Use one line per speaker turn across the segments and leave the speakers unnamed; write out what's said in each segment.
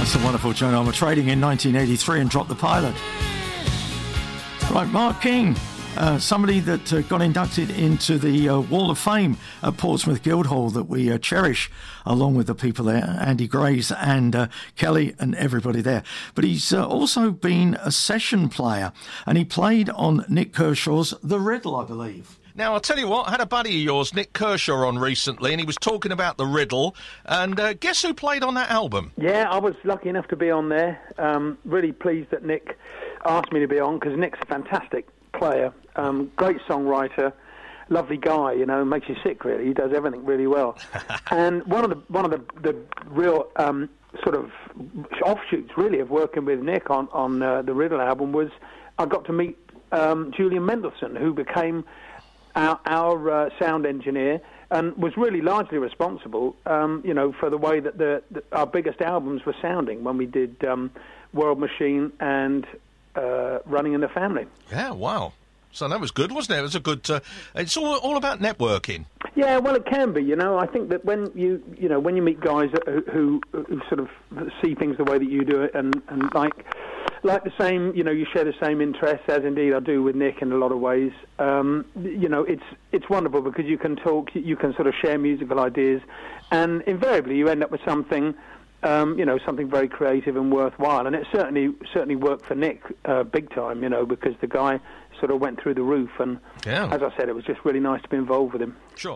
It's a wonderful tune. I'm trading in 1983 and dropped the pilot. Right, Mark King, somebody that got inducted into the Wall of Fame at Portsmouth Guildhall that we cherish, along with the people there, Andy Grays and Kelly and everybody there. But he's also been a session player, and he played on Nik Kershaw's The Riddle, I believe.
Now, I'll tell you what, I had a buddy of yours, Nik Kershaw, on recently, and he was talking about The Riddle, and guess who played on that album?
Yeah, I was lucky enough to be on there. Really pleased that Nick asked me to be on, because Nick's a fantastic player, great songwriter, lovely guy, you know, makes you sick, really. He does everything really well. And one of the real sort of offshoots, really, of working with Nick on the Riddle album was I got to meet Julian Mendelssohn, who became our sound engineer and was really largely responsible, you know, for the way that our biggest albums were sounding when we did World Machine and Running in the Family.
Yeah, wow. So that was good, wasn't it? It was a good... it's all about networking.
Yeah, well, it can be, you know. I think that when you meet guys who sort of see things the way that you do it and like the same, you know, you share the same interests, as indeed I do with Nick in a lot of ways. You know, it's wonderful because you can talk, you can sort of share musical ideas, and invariably you end up with something, you know, something very creative and worthwhile. And it certainly worked for Nick big time, you know, because the guy sort of went through the roof, and as I said, it was just really nice to be involved with him.
Sure.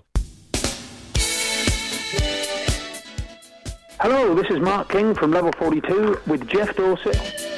Hello, this is Mark King from Level 42 with Jeff Dorset.